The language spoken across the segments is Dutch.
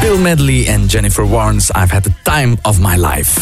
Bill Medley en Jennifer Warnes. I've had the time of my life.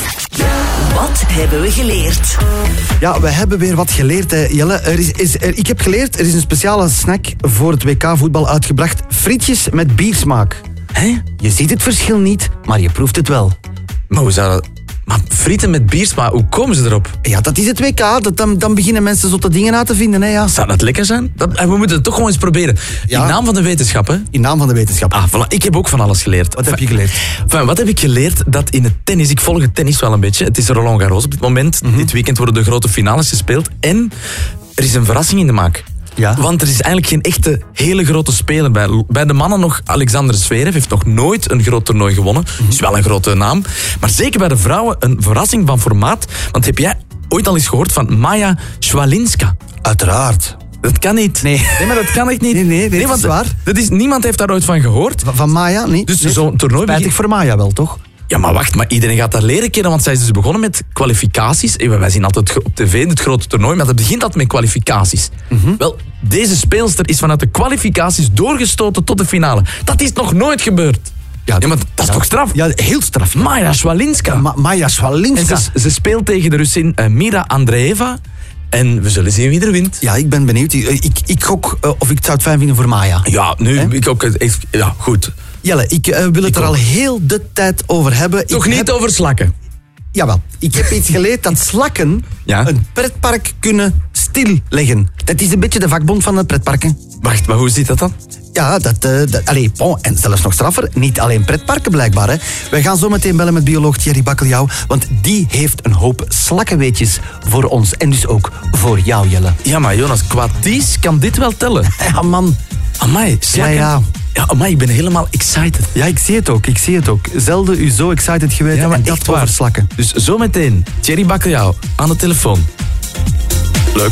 Wat hebben we geleerd? Ja, we hebben weer wat geleerd, hè, Jelle. Ik heb geleerd, er is een speciale snack voor het WK-voetbal uitgebracht. Frietjes met biersmaak. Hé? Je ziet het verschil niet, maar je proeft het wel. Maar hoe zou dat... Maar frieten met biersmaak, hoe komen ze erop? Ja, dat is het WK. Dan beginnen mensen zotte dingen uit te vinden. Hè, ja. Zou dat lekker zijn? We moeten het toch gewoon eens proberen. Ja. In naam van de wetenschap, hè? In naam van de wetenschap. Ah, voilà. Ik heb ook van alles geleerd. Wat heb je geleerd? Wat heb ik geleerd? Dat in het tennis, ik volg het tennis wel een beetje. Het is Roland Garros op dit moment. Dit weekend worden de grote finales gespeeld. En er is een verrassing in de maak. Ja. Want er is eigenlijk geen echte hele grote speler bij. Bij de mannen nog Alexander Zverev, heeft nog nooit een groot toernooi gewonnen. Is wel een grote naam. Maar zeker bij de vrouwen een verrassing van formaat. Want heb jij ooit al eens gehoord van Maja Swalinska? Uiteraard. Dat kan niet. Nee, maar dat kan echt niet. Nee, dat want is waar. Niemand heeft daar ooit van gehoord. Van Maya? Nee. Dus nee. zo'n toernooi Spijtig voor Maya wel, toch? Ja, maar wacht, maar iedereen gaat dat leren kennen, want zij is dus begonnen met kwalificaties. Wij zien altijd op tv het grote toernooi, maar dat begint altijd met kwalificaties. Wel, deze speelster is vanuit de kwalificaties doorgestoten tot de finale. Dat is nog nooit gebeurd. Ja, maar dat is toch straf? Ja, heel straf. Maja Swalinska. Maya Swalinska. En ze speelt tegen de Russin Mira Andreeva. En we zullen zien wie er wint. Ja, ik ben benieuwd. Ik gok of ik het zou het fijn vinden voor Maya. Ja, nu, ik ook. Ja, goed. Jelle, ik wil het er al heel de tijd over hebben. Toch niet over slakken? Jawel. Ik heb iets geleerd dat slakken een pretpark kunnen stilleggen. Dat is een beetje de vakbond van de pretparken. Wacht, maar hoe zit dat dan? Ja, en zelfs nog straffer, niet alleen pretparken blijkbaar. Hè. Wij gaan zo meteen bellen met bioloog Thierry Bakkeljauw, want die heeft een hoop slakkenweetjes voor ons. En dus ook voor jou, Jelle. Ja, maar Jonas, qua dies kan dit wel tellen. Ja, man. Amai, slakken. Ja. Ja, amai, ik ben helemaal excited. Ja, ik zie het ook. Zelden u zo excited geweten en dat over slakken. Dus zometeen, Thierry Bakkeljauw aan de telefoon.